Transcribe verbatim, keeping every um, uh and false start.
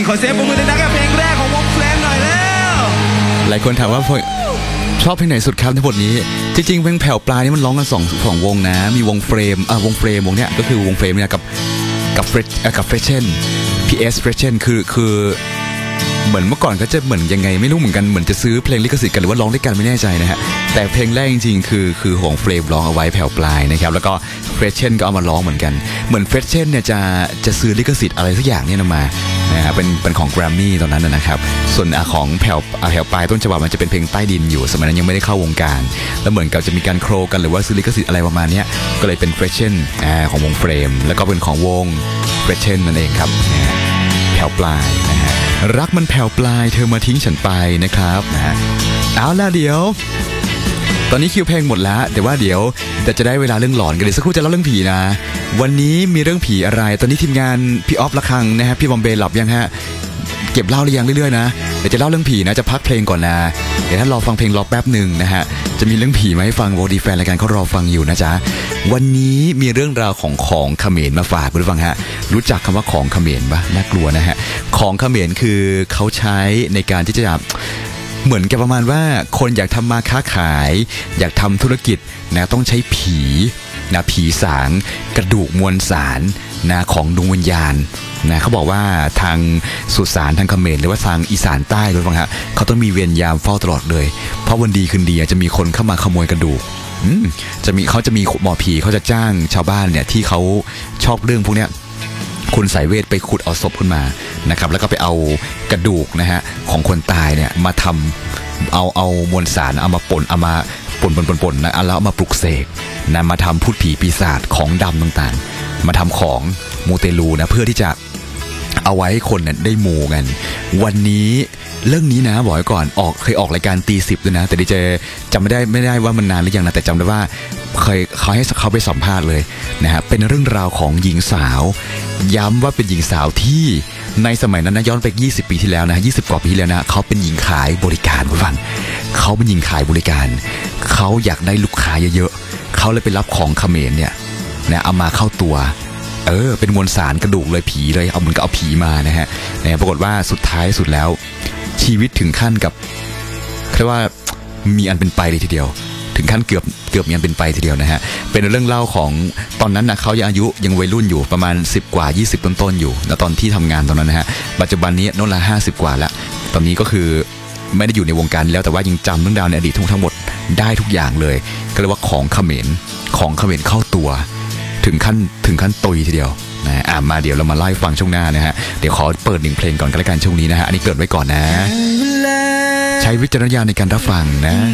ขอเสียงปรบมือดังๆกับเพลงแรกของวงเฟรมหน่อยแล้วหลายคนถามว่าชอบเพลงไหนสุดครับในบทนี้จริงๆเพลงแผ่วปลายนี่มันร้องกันสองสองวงนะมีวงเฟรมอ่ะวงเฟรมวงเนี้ยก็คือวงเฟรมเนี่ยกับกับเฟรชกับเฟรชเชน พี เอส เฟรชเชนคือคือเหมือนเมื่อก่อนก็จะเหมือนยังไงไม่รู้เหมือนกันเหมือนจะซื้อเพลงลิขสิทธิ์กันหรือว่าร้องด้วยกันไม่แน่ใจนะฮะแต่เพลงแรกจริงๆคือคือของเฟรมร้องเอาไว้แผ่วปลายนะครับแล้วก็เฟรชเชนก็เอามาร้องเหมือนกันเหมือนเฟรชเชนเนี่ยจะจะซื้อลิขสิทธิ์อะไรสักอย่างเนี่ยมานะฮะเป็นเป็นของแกรมมี่ตอนนั้นนะครับส่วนของแผ่วแผ่วปลายต้นฉบับมันจะเป็นเพลงใต้ดินอยู่สมัยนั้นยังไม่ได้เข้าวงการแล้วเหมือนกับจะมีการโครกันหรือว่าซื้อลิขสิทธิ์อะไรประมาณนี้ก็เลยเป็นเฟรชเชนของวงเฟรมแล้วก็เป็นของวงเฟรชเชนนั่นเองครับแผ่วปลายนะฮะรักมันแผ่วปลายเธอมาทิ้งฉันไปนะครับนะฮะเอาล่ะเดี๋ยวตอนนี้คิวเพลงหมดแล้วแต่ว่าเดี๋ยวจะได้เวลาเรื่องหลอนกันเลยสักครู่จะเล่าเรื่องผีนะวันนี้มีเรื่องผีอะไรตอนนี้ทีมงานพี่ออฟละคังนะฮะพี่บอมเบย์หลับยังฮะเก็บเล่าหรือยังเรื่อยๆนะเดี๋ยวจะเล่าเรื่องผีนะจะพักเพลงก่อนนะเดี๋ยวถ้ารอฟังเพลงรอแป๊บหนึ่งนะฮะจะมีเรื่องผีมาให้ฟังวอดีแฟนรายการเขารอฟังอยู่นะจ๊ะวันนี้มีเรื่องราวของของเขมรมาฝากคุณผู้ฟังฮะรู้จักคำว่าของเขมรปะน่ากลัวนะฮะของเขมรคือเขาใช้ในการที่จะเหมือนกับประมาณว่าคนอยากทำมาค้าขายอยากทำธุรกิจนะต้องใช้ผีนะผีสางกระดูกมวลสารนะของดวงวิญญาณนะเขาบอกว่าทางสุสานทางเขมรหรือว่าทางอีสานใต้เลยฟังฮะเขาต้องมีเวรยามเฝ้าตลอดเลยเพราะวันดีคืนดีจะมีคนเข้ามาขโมยกระดูกจะมีเขาจะมีหมอผีเขาจะจ้างชาวบ้านเนี่ยที่เขาชอบเรื่องพวกเนี้ยคุณสายเวทไปขุดเอาศพขึ้นมานะครับแล้วก็ไปเอากระดูกนะฮะของคนตายเนี่ยมาทำเอาเอามวลสารเอามาป่นเอามาป่นป่นป่นป่นนะแล้วเอามาปลุกเสกนะมาทำพูดผีปีศาจของดำต่างๆมาทำของมูเตลูนะเพื่อที่จะเอาไว้ให้คนเนี่ยได้มูกันวันนี้เรื่องนี้นะบอกไว้ก่อนออกเคยออกรายการตีสิบด้วยนะแต่ดีเจจำไม่ได้ไม่ได้ว่ามันนานหรือยังนะแต่จำได้ว่าเคยเขาให้เขาไปสัมภาษณ์เลยนะฮะเป็นเรื่องราวของหญิงสาวย้ำว่าเป็นหญิงสาวที่ในสมัยนั้นนะย้อนไปยี่สิบปีที่แล้วนะยี่สิบกว่าปีที่แล้วนะเขาเป็นหญิงขายบริการคุณฟังเขาเป็นหญิงขายบริการเขาอยากได้ลูกค้าเยอะๆเขาเลยไปรับของเขมรเนี่ยนะเอามาเข้าตัวเออเป็นมวลสารกระดูกเลยผีเลยเอาเหมือนกับเอาผีมานะฮะเนี่ยปรากฏว่าสุดท้ายสุดแล้วชีวิตถึงขั้นกับเรียกว่ามีอันเป็นไปเลยทีเดียวถึงขั้นเกือบเกือบมีอันเป็นไปทีเดียวนะฮะเป็นเรื่องเล่าของตอนนั้นนะเขายังอายุยังวัยรุ่นอยู่ประมาณสิบกว่ายี่สิบต้นๆอยู่แล้วตอนที่ทำงานตอนนั้นนะฮะปัจจุบันนี้โน่นละห้าสิบกว่าแล้วตอนนี้ก็คือไม่ได้อยู่ในวงการแล้วแต่ว่ายังจำเรื่องราวในอดีตทั้งหมดได้ทุกอย่างเลยก็เรียกว่าของเขมรของเขมรเข้าตัวถึงขั้นถึงขั้นตุยทีเดียวนะอ่ะมาเดี๋ยวเรามาไล่ฟังช่วงหน้านะฮะเดี๋ยวขอเปิดหนึ่งเพลงก่อนกันละกันช่วงนี้นะฮะอันนี้เกิดไว้ก่อนนะใช้วิจารณญาณในการรับฟังนะ